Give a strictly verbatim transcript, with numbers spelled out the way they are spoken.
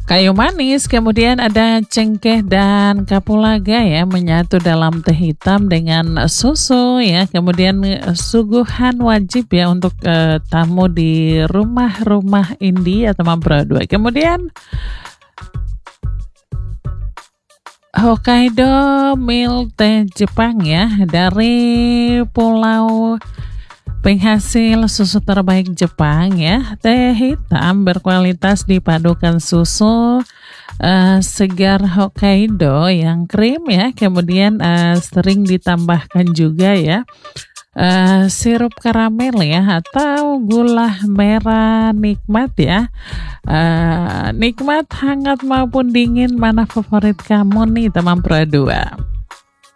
Kayu manis, kemudian ada cengkeh dan kapulaga ya, menyatu dalam teh hitam dengan susu ya. Kemudian eh, suguhan wajib ya untuk eh, tamu di rumah-rumah India teman Pro dua. Kemudian Hokkaido milk teh Jepang ya, dari pulau penghasil susu terbaik Jepang ya. Teh hitam berkualitas dipadukan susu eh, segar Hokkaido yang krim ya. Kemudian eh, sering ditambahkan juga ya eh, sirup karamel ya atau gula merah nikmat ya. Eh, nikmat hangat maupun dingin, mana favorit kamu nih teman Pro dua?